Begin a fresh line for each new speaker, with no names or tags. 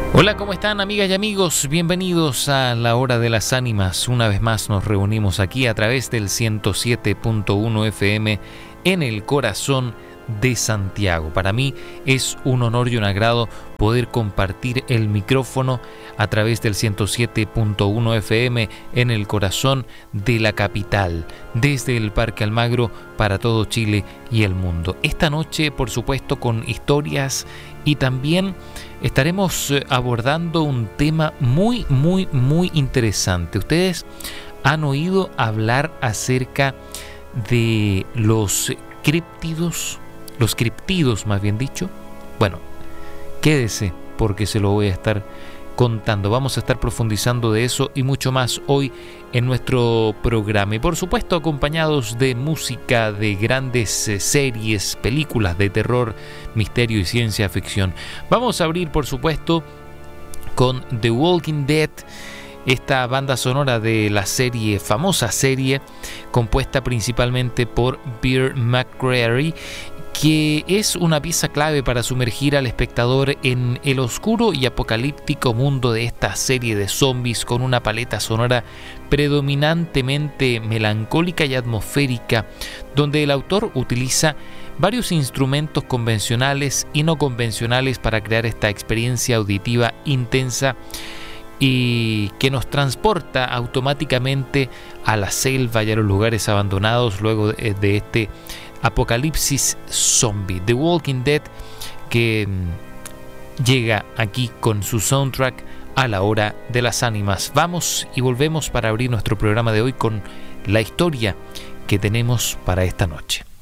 Hola, ¿cómo están amigas y amigos? Bienvenidos a la Hora de las Ánimas. Una vez más nos reunimos aquí a través del 107.1 FM en el corazón de Santiago. Para mí es un honor y un agrado poder compartir el micrófono a través del 107.1 FM en el corazón de la capital, desde el Parque Almagro para todo Chile y el mundo. Esta noche, por supuesto, con historias y también estaremos abordando un tema muy interesante. Ustedes han oído hablar acerca de los criptidos más bien dicho. Bueno, quédese porque se lo voy a estar contando. Vamos a estar profundizando de eso y mucho más hoy en nuestro programa. Y por supuesto acompañados de música, de grandes series, películas de terror, misterio y ciencia ficción. Vamos a abrir por supuesto con The Walking Dead, esta banda sonora de la famosa serie, compuesta principalmente por Bear McCreary, que es una pieza clave para sumergir al espectador en el oscuro y apocalíptico mundo de esta serie de zombies, con una paleta sonora predominantemente melancólica y atmosférica, donde el autor utiliza varios instrumentos convencionales y no convencionales para crear esta experiencia auditiva intensa y que nos transporta automáticamente a la selva y a los lugares abandonados luego de este apocalipsis zombie. The Walking Dead, que llega aquí con su soundtrack a la Hora de las Ánimas. Vamos y volvemos para abrir nuestro programa de hoy con la historia que tenemos para esta noche.